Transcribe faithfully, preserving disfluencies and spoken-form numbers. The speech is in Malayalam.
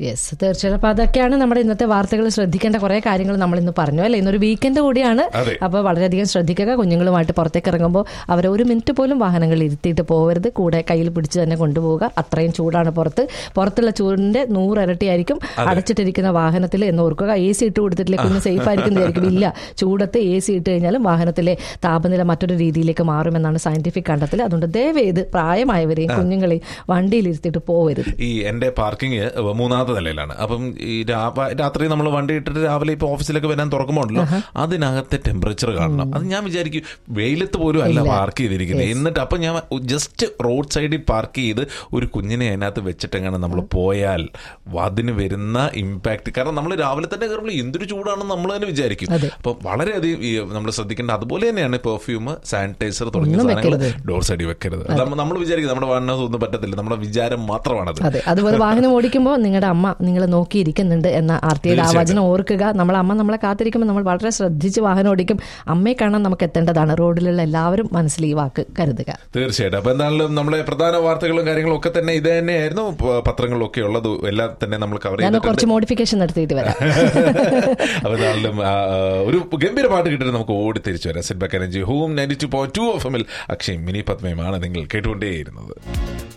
യെസ്, തീർച്ചയായും. അപ്പോൾ അതൊക്കെയാണ് നമ്മുടെ ഇന്നത്തെ വാർത്തകൾ. ശ്രദ്ധിക്കേണ്ട കുറേ കാര്യങ്ങൾ നമ്മൾ ഇന്ന് പറഞ്ഞു അല്ലേ. ഇന്നൊരു വീക്കെൻഡ് കൂടിയാണ്. അപ്പോൾ വളരെയധികം ശ്രദ്ധിക്കുക. കുഞ്ഞുങ്ങളുമായിട്ട് പുറത്തേക്ക് ഇറങ്ങുമ്പോൾ അവരെ ഒരു മിനിറ്റ് പോലും വാഹനങ്ങളിൽ ഇരുത്തിയിട്ട് പോകരുത്. കൂടെ കയ്യിൽ പിടിച്ച് തന്നെ കൊണ്ടുപോവുക. അത്രയും ചൂടാണ് പുറത്ത്. പുറത്തുള്ള ചൂടിന്റെ നൂറിരട്ടിയായിരിക്കും അടച്ചിട്ടിരിക്കുന്ന വാഹനത്തിൽ എന്ന് ഓർക്കുക. എ സി ഇട്ട് കൊടുത്തിട്ടില്ലേ കുഞ്ഞ് സേഫ് ആയിരിക്കുന്നതായിരിക്കും. ഇല്ല, ചൂടത്ത് എ സി ഇട്ട് കഴിഞ്ഞാലും വാഹനത്തിലെ താപനില മറ്റൊരു രീതിയിലേക്ക് മാറുമെന്നാണ് സയന്റിഫിക് കണ്ടെത്തൽ. അതുകൊണ്ട് ദയവേത് പ്രായമായവരെയും കുഞ്ഞുങ്ങളെയും വണ്ടിയിൽ ഇരുത്തിയിട്ട് പോകരുത്. ഈ എന്റെ പാർക്കിംഗ് മൂന്നാമത്തെ നിലയിലാണ്. അപ്പം ഈ രാത്രി നമ്മൾ വണ്ടി ഇട്ടിട്ട് രാവിലെ ഇപ്പൊ ഓഫീസിലൊക്കെ വരാൻ തുറക്കുമ്പോണ്ടല്ലോ, അതിനകത്തെ ടെമ്പറേച്ചർ കാണണം. അത് ഞാൻ വിചാരിക്കും വെയിലത്ത് പോലും അല്ല പാർക്ക് ചെയ്തിരിക്കുന്നത്. എന്നിട്ട് അപ്പൊ ഞാൻ ജസ്റ്റ് റോഡ് സൈഡിൽ പാർക്ക് ചെയ്ത് ഒരു കുഞ്ഞിനെ അതിനകത്ത് വെച്ചിട്ടെങ്ങനെ നമ്മൾ പോയാൽ അതിന് വരുന്ന ഇമ്പാക്ട്, കാരണം നമ്മൾ രാവിലെ തന്നെ കയറുമ്പോൾ എന്തൊരു ചൂടാണെന്ന് നമ്മൾ തന്നെ വിചാരിക്കും. അപ്പൊ വളരെയധികം നമ്മൾ ശ്രദ്ധിക്കേണ്ട. അതുപോലെ തന്നെയാണ് പെർഫ്യൂം, സാനിറ്റൈസർ തുടങ്ങിയ സാധനങ്ങൾ ഡോർ സൈഡിൽ വെക്കരുത്. നമ്മൾ വിചാരിക്കും നമ്മുടെ വാഹനം ഒന്നും പറ്റത്തില്ല, നമ്മുടെ വിചാരം മാത്രമാണത്. അതുപോലെ വാഹനം ഓടിക്കുമ്പോൾ നിങ്ങളുടെ അമ്മ നിങ്ങളെ നോക്കിയിരിക്കുന്നുണ്ട് എന്ന ആർത്തിയുടെ ആവാചനം ഓർക്കുക. നമ്മളെ അമ്മ നമ്മളെ കാത്തിരിക്കുമ്പോൾ നമ്മൾ വളരെ ശ്രദ്ധിച്ച് വാഹനം ഓടിക്കും. അമ്മയെ കാണാൻ നമുക്ക് എത്തേണ്ടതാണ്. റോഡിലുള്ള എല്ലാവരും മനസ്സിൽ ഈ വാക്ക് കരുതുക. തീർച്ചയായിട്ടും. അപ്പൊ എന്തായാലും നമ്മുടെ പ്രധാന വാർത്തകളും കാര്യങ്ങളും ഒക്കെ തന്നെ ഇത് തന്നെയായിരുന്നു. പത്രങ്ങളിലൊക്കെ ഉള്ളത് എല്ലാം തന്നെ നമ്മൾ കവർ ചെയ്തു. കുറച്ച് മോഡിഫിക്കേഷൻ നടത്തിയിട്ട് വരാം. അപ്പൊ എന്തായാലും ഒരു ഗംഭീര പാട്ട് കിട്ടിയിട്ട് നമുക്ക് ഓടി തിരിച്ചു വരാം. Set back energy home ninety two point two F എമ്മിൽ അക്ഷയും മിനി പത്മയുമാണ് നിങ്ങൾ കേട്ടുകൊണ്ടേയിരുന്നത്.